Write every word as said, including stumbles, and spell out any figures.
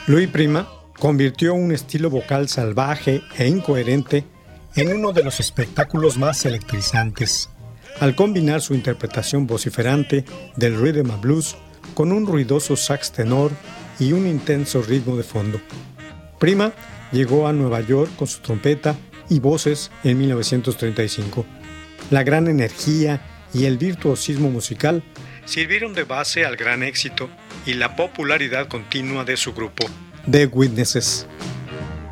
Louis Prima convirtió un estilo vocal salvaje e incoherente en uno de los espectáculos más electrizantes, al combinar su interpretación vociferante del rhythm and blues con un ruidoso sax tenor y un intenso ritmo de fondo. Prima llegó a Nueva York con su trompeta y voces en mil novecientos treinta y cinco. La gran energía y el virtuosismo musical sirvieron de base al gran éxito y la popularidad continua de su grupo, The Witnesses.